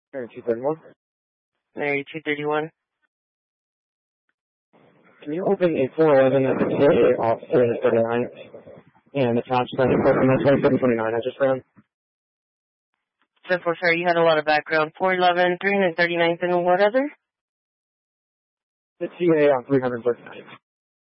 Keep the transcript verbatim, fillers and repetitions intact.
Area two thirty-one. Area two thirty-one. Can you open a four eleven at the K A off three thirty-nine and attach that equipment at twenty-seven twenty-nine I just ran? So for sure, you had a lot of background. four eleven, three thirty-ninth, and what other? The T A on three thirty-nine.